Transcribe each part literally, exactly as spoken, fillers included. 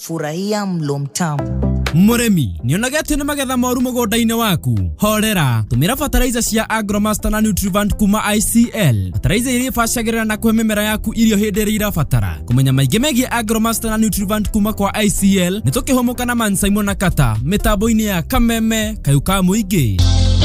furahia mlo mtamu. Muremi, nionagete na magetha moru mugonda-ini waku. Horera, tumira fertilizer cia Agromaster na Nutrivant kuma I C L. Fertilizer iria bacagĩrĩra na kwe mĩmera yaku irio hĩndĩ ĩrĩa irabatara. Kumenya maingĩ megie Agromaster na Nutrivant kuma kwa I C L, nĩ tũkĩhomoka na Man Simon na Kata, mĩtambo-inĩ ya Kameme, Kayuka Mũingĩ.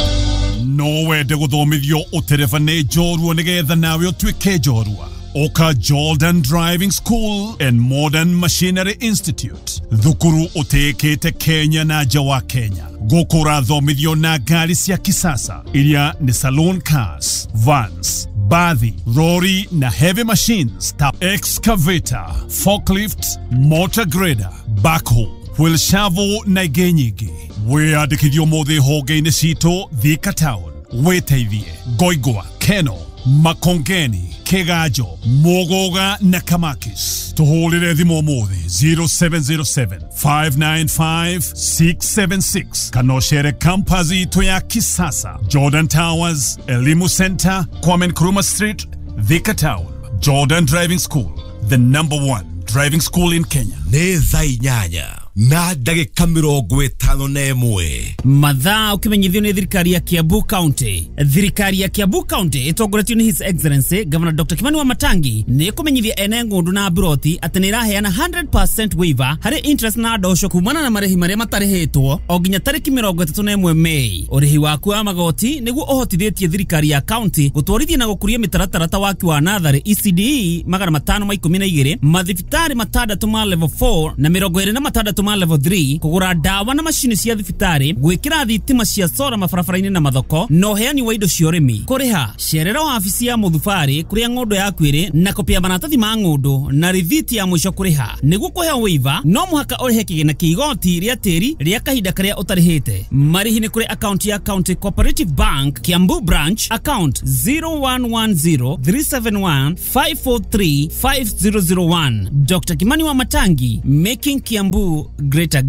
No wende guthomithio uterefane njorua nigetha nawe utuike njorua. Oka Jordan Driving School and Modern Machinery Institute. Thukuru utekete Kenya na jawa Kenya. Gukura thomithio na gari cia kisasa iria ni saloon cars, vans, bathi, lorry na heavy machines, tap excavator, forklift, motor grader, backhoe, wheel shovel na ingĩ nyingĩ. Wĩandĩkithio mothe honge-inĩ citũ Thika Town. Wĩteithie Ngoigwa, Keno, Makongeni, Kegajo, Mogoga na Kamakis. Tuhulire thimo mothe zero seven zero seven, five nine five, six seven six. Kanoshere kampazi to ya kisasa. Jordan Towers, Elimu Center, Kwame Nkrumah Street, Thika Town. Jordan Driving School, the number one driving school in Kenya. Nĩ thaa inyanya na ndagĩka mĩrongo ĩtano na ĩmwe. Mathaa ũkimenyithio nĩ thirikari ya Kiambu County. Thirikari ya Kiambu County ĩtongoretio nĩ His Excellency Governor Doctor Kimani Wamatangi nĩ kũmenyithia ene ng'ũndũ na broti atĩ nĩ ĩraheana one hundred percent waiver harĩ interest na ndosho kumana na marĩhi marĩa matarĩhĩtwo o nginya tarĩki mĩrongo ĩtatũ na ĩmwe Mei. Ũrĩhi waku wa magoti nĩguo ũhotithĩtie thirikari ya county gũtwarithia na gũkũria mĩtaratara ta waki wa natharĩ E C D E magana matano ma ikũmi na igĩrĩ, mathibitarĩ matandatũ ma level four na mĩrongo ĩrĩ na matandatũ ma level three, kugura dawa na mashini cia thibitarĩ, gwĩkĩra thitima cia solar mabarabara-inĩ na mathoko, na ũheani wa indo cia ũrĩmi. Kũrĩha, cerera wabici ya mũthubarĩ kũrĩa ng'ũndũ yaku ĩrĩ na kopia maratathi ma ng'ũndũ na rithiti ya mũico kũrĩha. Nĩguo kũheo waiver, no mũhaka ũrĩhe kĩgĩna kĩa igoti rĩa tĩri rĩa kahinda karĩa ũtarĩhĩte. Marĩhi nĩ kũrĩ account ya County Cooperative Bank, Kiambu Branch, account zero one one zero, three seven one, five four three, five zero zero one. Doctor Kimani Wamatangi, making Kiambu great again.